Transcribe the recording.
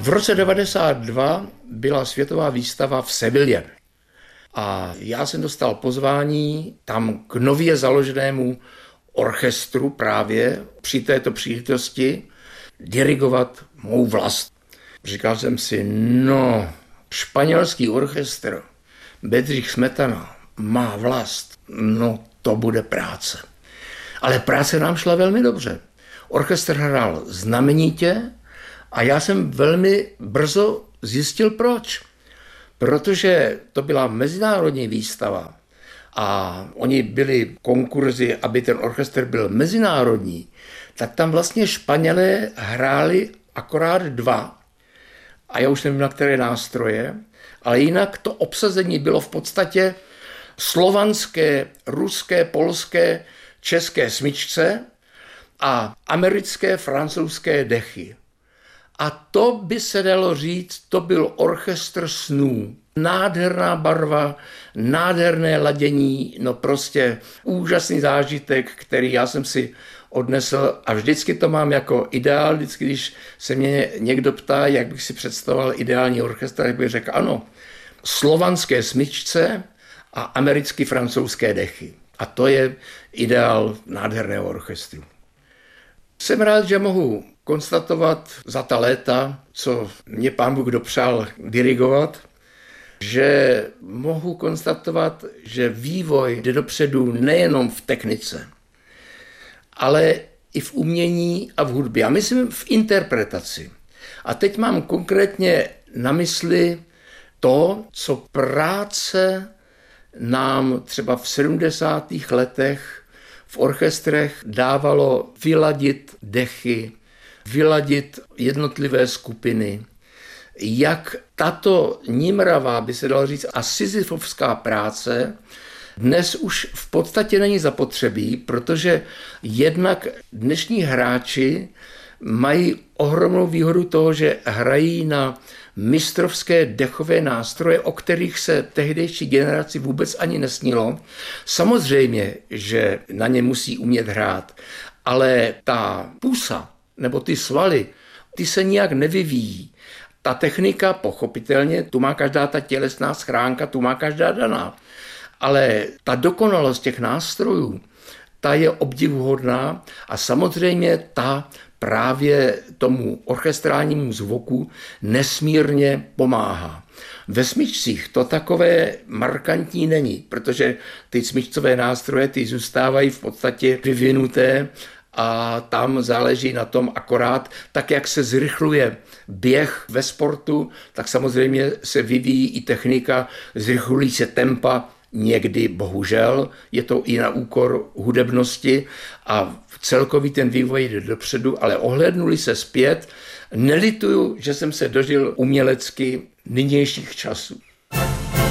V roce 92 byla světová výstava v Sevilě a já jsem dostal pozvání tam k nově založenému orchestru právě při této příležitosti dirigovat mou vlast. Říkal jsem si, španělský orchestr Bedřich Smetana má vlast, to bude práce. Ale práce nám šla velmi dobře. Orchestr hrál znamenitě a já jsem velmi brzo zjistil proč. Protože to byla mezinárodní výstava a oni byli konkurzy, aby ten orchestr byl mezinárodní, tak tam vlastně Španělé hráli akorát 2. A já už nevím, na které nástroje, ale jinak to obsazení bylo v podstatě slovanské, ruské, polské, české smyčce a americké, francouzské dechy. A to by se dalo říct, to byl orchestr snů. Nádherná barva, nádherné ladění, prostě úžasný zážitek, který já jsem si odnesl a vždycky to mám jako ideál, vždycky, když se mě někdo ptá, jak bych si představoval ideální orchestr, tak bych řekl ano, slovanské smyčce a americky-francouzské dechy. A to je ideál nádherného orchestru. Jsem rád, že mohu konstatovat za ta léta, co mě pán Bůh dopřál dirigovat, že mohu konstatovat, že vývoj jde dopředu nejenom v technice, ale i v umění a v hudbě. A myslím v interpretaci. A teď mám konkrétně na mysli to, co práce nám třeba v 70. letech v orchestrech dávalo vyladit dechy, vyladit jednotlivé skupiny. Jak tato nímravá, by se dalo říct, a sisyfovská práce dnes už v podstatě není zapotřebí, protože jednak dnešní hráči mají ohromnou výhodu toho, že hrají na mistrovské dechové nástroje, o kterých se tehdejší generaci vůbec ani nesnilo. Samozřejmě, že na ně musí umět hrát, ale ta pusa nebo ty svaly, ty se nijak nevyvíjí. Ta technika, pochopitelně, tu má každá ta tělesná schránka, tu má každá daná. Ale ta dokonalost těch nástrojů, ta je obdivuhodná a samozřejmě ta právě tomu orchestrálnímu zvuku nesmírně pomáhá. Ve smyčcích to takové markantní není, protože ty smyčcové nástroje ty zůstávají v podstatě vyvinuté a tam záleží na tom akorát, tak jak se zrychluje běh ve sportu, tak samozřejmě se vyvíjí i technika, zrychlují se tempa, někdy bohužel je to i na úkor hudebnosti a celkový ten vývoj jde dopředu, ale ohlédnuli se zpět, nelituju, že jsem se dožil umělecky nynějších časů.